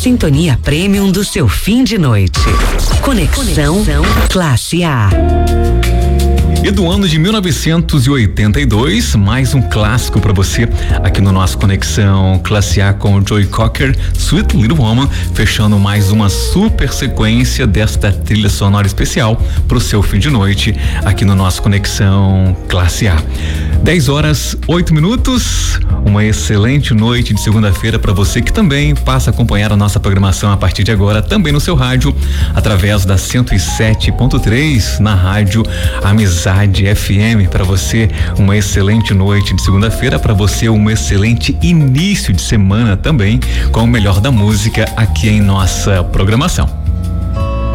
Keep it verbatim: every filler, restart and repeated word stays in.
sintonia premium do seu fim de noite. Conexão, Conexão Classe A. E do ano de mil novecentos e oitenta e dois, mais um clássico para você aqui no nosso Conexão Classe A com o Joey Cocker, Sweet Little Woman, fechando mais uma super sequência desta trilha sonora especial pro seu fim de noite aqui no nosso Conexão Classe A. dez horas, oito minutos, uma excelente noite de segunda-feira para você que também passa a acompanhar a nossa programação a partir de agora, também no seu rádio, através da cento e sete ponto três, na rádio Amizade F M. Para você, uma excelente noite de segunda-feira, para você um excelente início de semana também, com o melhor da música aqui em nossa programação.